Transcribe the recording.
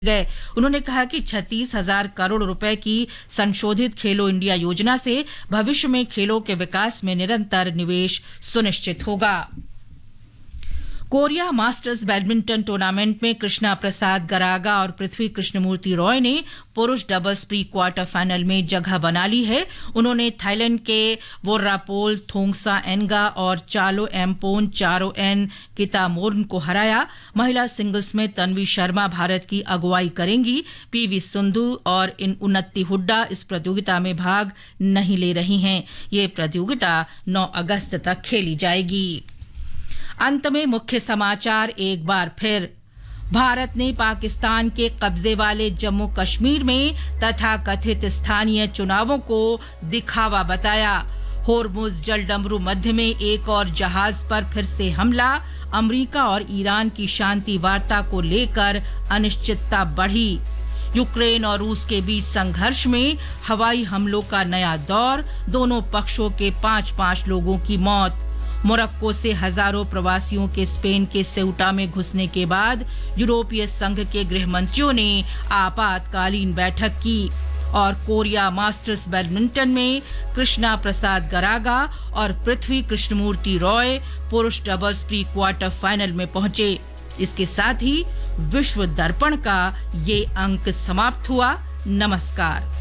गए। उन्होंने कहा कि 36,000 करोड़ रुपए की संशोधित खेलो इंडिया योजना से भविष्य में खेलों के विकास में निरंतर निवेश सुनिश्चित होगा। कोरिया मास्टर्स बैडमिंटन टूर्नामेंट में कृष्णा प्रसाद गरागा और पृथ्वी कृष्णमूर्ति रॉय ने पुरुष डबल्स प्री क्वार्टर फाइनल में जगह बना ली है। उन्होंने थाईलैंड के वोर्रापोल थोंगसा एनगा और चालो एम्पोन चारो एन कितामोर्न को हराया। महिला सिंगल्स में तन्वी शर्मा भारत की अगुवाई करेंगी। पीवी सिंधु और उन्नति हुड्डा इस प्रतियोगिता में भाग नहीं ले रही हैं। ये प्रतियोगिता 9 अगस्त तक खेली जाएगी। अंत में मुख्य समाचार एक बार फिर। भारत ने पाकिस्तान के कब्जे वाले जम्मू कश्मीर में तथाकथित स्थानीय चुनावों को दिखावा बताया। होर्मुज जलडमरू मध्य में एक और जहाज पर फिर से हमला। अमेरिका और ईरान की शांति वार्ता को लेकर अनिश्चितता बढ़ी। यूक्रेन और रूस के बीच संघर्ष में हवाई हमलों का नया दौर। दोनों पक्षों के 5-5 लोगों की मौत। मोरक्को से हजारों प्रवासियों के स्पेन के सेउटा में घुसने के बाद यूरोपीय संघ के गृह मंत्रियों ने आपातकालीन बैठक की। और कोरिया मास्टर्स बैडमिंटन में कृष्णा प्रसाद गरागा और पृथ्वी कृष्णमूर्ति रॉय पुरुष डबल्स प्री क्वार्टर फाइनल में पहुंचे। इसके साथ ही विश्व दर्पण का ये अंक समाप्त हुआ। नमस्कार।